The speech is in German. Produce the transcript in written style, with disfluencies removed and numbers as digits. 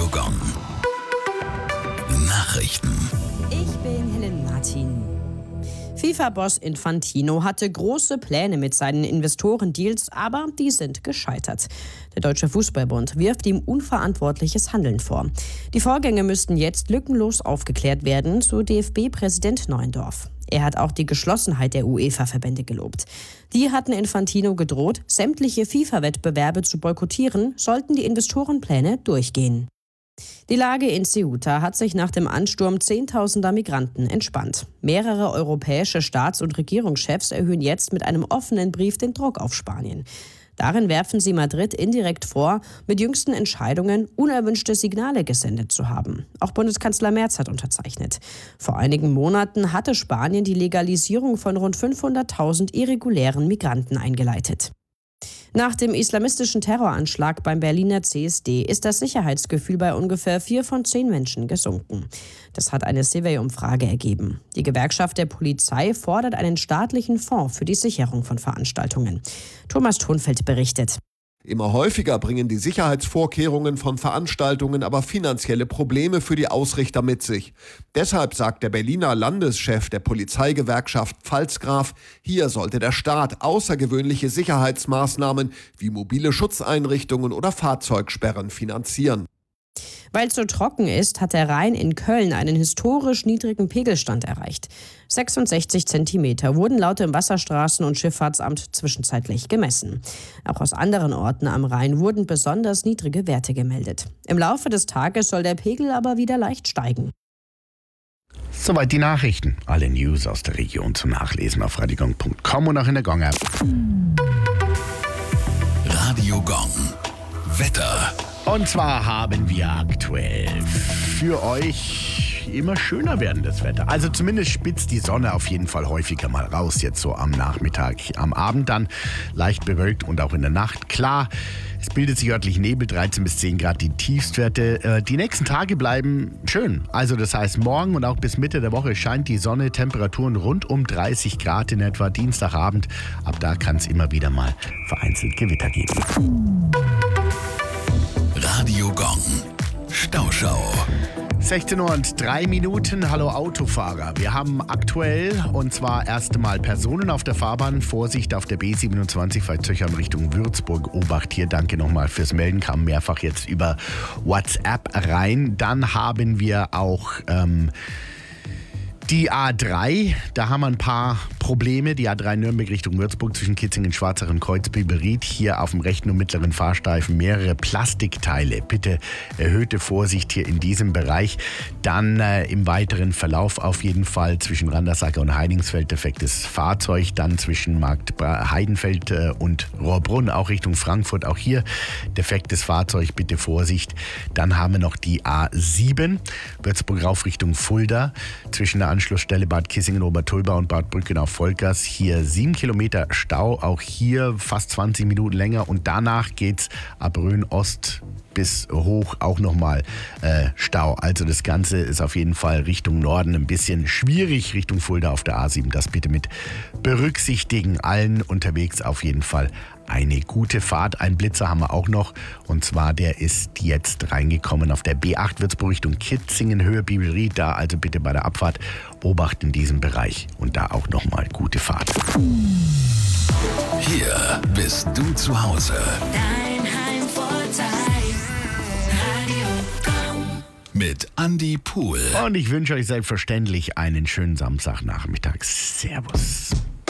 Gong. Nachrichten. Ich bin Helen Martin. FIFA-Boss Infantino hatte große Pläne mit seinen Investorendeals, aber die sind gescheitert. Der Deutsche Fußballbund wirft ihm unverantwortliches Handeln vor. Die Vorgänge müssten jetzt lückenlos aufgeklärt werden, so DFB-Präsident Neuendorf. Er hat auch die Geschlossenheit der UEFA-Verbände gelobt. Die hatten Infantino gedroht, sämtliche FIFA-Wettbewerbe zu boykottieren, sollten die Investorenpläne durchgehen. Die Lage in Ceuta hat sich nach dem Ansturm zehntausender Migranten entspannt. Mehrere europäische Staats- und Regierungschefs erhöhen jetzt mit einem offenen Brief den Druck auf Spanien. Darin werfen sie Madrid indirekt vor, mit jüngsten Entscheidungen unerwünschte Signale gesendet zu haben. Auch Bundeskanzler Merz hat unterzeichnet. Vor einigen Monaten hatte Spanien die Legalisierung von rund 500.000 irregulären Migranten eingeleitet. Nach dem islamistischen Terroranschlag beim Berliner CSD ist das Sicherheitsgefühl bei ungefähr 4 von 10 Menschen gesunken. Das hat eine Survey-Umfrage ergeben. Die Gewerkschaft der Polizei fordert einen staatlichen Fonds für die Sicherung von Veranstaltungen. Thomas Thonfeld berichtet. Immer häufiger bringen die Sicherheitsvorkehrungen von Veranstaltungen aber finanzielle Probleme für die Ausrichter mit sich. Deshalb sagt der Berliner Landeschef der Polizeigewerkschaft Pfalzgraf, hier sollte der Staat außergewöhnliche Sicherheitsmaßnahmen wie mobile Schutzeinrichtungen oder Fahrzeugsperren finanzieren. Weil es so trocken ist, hat der Rhein in Köln einen historisch niedrigen Pegelstand erreicht. 66 Zentimeter wurden laut dem Wasserstraßen- und Schifffahrtsamt zwischenzeitlich gemessen. Auch aus anderen Orten am Rhein wurden besonders niedrige Werte gemeldet. Im Laufe des Tages soll der Pegel aber wieder leicht steigen. Soweit die Nachrichten. Alle News aus der Region zum Nachlesen auf radiogong.com und auch in der Gong-App. Radio Gong. Wetter. Und zwar haben wir aktuell für euch immer schöner werdendes Wetter. Also zumindest spitzt die Sonne auf jeden Fall häufiger mal raus, jetzt so am Nachmittag. Am Abend dann leicht bewölkt und auch in der Nacht. Klar, es bildet sich örtlich Nebel, 13 bis 10 Grad die Tiefstwerte. Die nächsten Tage bleiben schön. Also das heißt, morgen und auch bis Mitte der Woche scheint die Sonne, Temperaturen rund um 30 Grad in etwa. Dienstagabend, ab da kann es immer wieder mal vereinzelt Gewitter geben. Radio Gong. Stauschau. 16 Uhr und 3 Minuten. Hallo Autofahrer. Wir haben aktuell, und zwar erst einmal Personen auf der Fahrbahn. Vorsicht auf der B27 Veitshöchheim Richtung Würzburg. Obacht hier. Danke nochmal fürs Melden. Kam mehrfach jetzt über WhatsApp rein. Dann haben wir auch die A3, da haben wir ein paar Probleme. Die A3 Nürnberg Richtung Würzburg zwischen Kitzingen, Schwarzach und Kreuzbiberried. Hier auf dem rechten und mittleren Fahrstreifen mehrere Plastikteile. Bitte erhöhte Vorsicht hier in diesem Bereich. Dann im weiteren Verlauf auf jeden Fall zwischen Randersacker und Heidingsfeld defektes Fahrzeug. Dann zwischen Markt Heidenfeld und Rohrbrunn, auch Richtung Frankfurt. Auch hier defektes Fahrzeug, bitte Vorsicht. Dann haben wir noch die A7, Würzburg rauf Richtung Fulda. Zwischen der Anschlussstelle Bad Kissingen, Obertulba und Bad Brückenau Volkers. Hier 7 Kilometer Stau, auch hier fast 20 Minuten länger. Und danach geht's ab Rhön Ost bis hoch auch nochmal Stau. Also das Ganze ist auf jeden Fall Richtung Norden ein bisschen schwierig, Richtung Fulda auf der A7. Das bitte mit berücksichtigen. Allen unterwegs auf jeden Fall eine gute Fahrt. Ein Blitzer haben wir auch noch, und zwar der ist jetzt reingekommen auf der B8 Würzburg Richtung Kitzingen, Höhe Biberried. Da also bitte bei der Abfahrt Obacht in diesem Bereich und da auch nochmal gute Fahrt. Hier bist du zu Hause. Dein Heimvorteil. Radio Gong. Mit Andi Pohl. Und ich wünsche euch selbstverständlich einen schönen Samstagnachmittag. Servus.